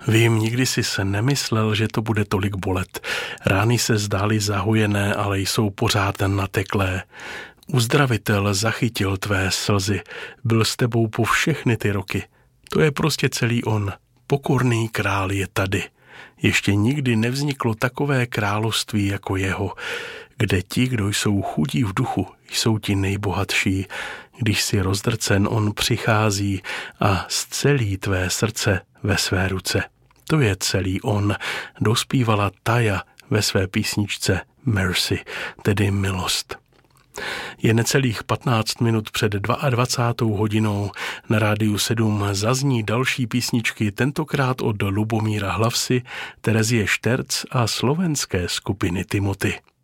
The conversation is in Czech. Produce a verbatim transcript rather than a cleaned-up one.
Vím, nikdy si se nemyslel, že to bude tolik bolet. Rány se zdály zahojené, ale jsou pořád nateklé. Uzdravitel zachytil tvé slzy, byl s tebou po všechny ty roky. To je prostě celý on. Pokorný král je tady. Ještě nikdy nevzniklo takové království jako jeho, kde ti, kdo jsou chudí v duchu, jsou ti nejbohatší. Když si rozdrcen, on přichází a zcelí tvé srdce ve své ruce. To je celý on, dospívala Taya ve své písničce Mercy, tedy milost. Je necelých patnáct minut před dvacátou druhou hodinou. Na Rádiu sedm zazní další písničky, tentokrát od Lubomíra Hlavsy, Terezie Šterc a slovenské skupiny Timothy.